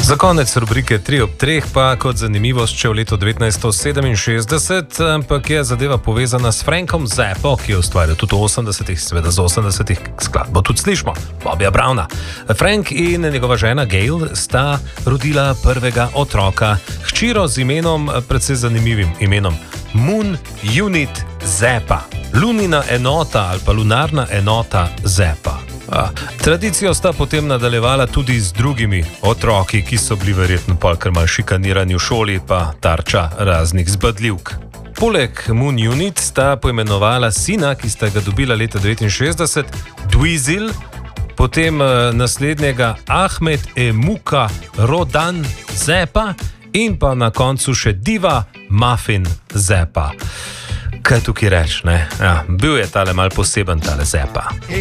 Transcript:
Za konec rubrike 3 ob 3 pa kot zanimivost še v letu 1967, ampak je zadeva povezana s Frankom Zappo, ki je ustvaril tudi v 80-ih, seveda z 80-ih skladbo tudi slišimo, Bobija Browna. Frank in njegova žena Gail sta rodila prvega otroka, hčiro z imenom, predvsej zanimivim imenom, Moon Unit Zappa, lunina enota ali pa lunarna enota Zappa. Tradicijo sta potem nadaljevala tudi z drugimi otroki, ki so bili verjetno polkar malo šikanirani v šoli, pa tarča raznih zbadljivk. Poleg Moon Unit sta poimenovala sina, ki sta ga dobila leta 1969, Dweezil, potem naslednjega Ahmed Emuka Rodan Zappa in pa na koncu še Diva Muffin Zappa. Kaj tukaj reči, ne? Ja, bil je tale mal poseben, tale Zappa.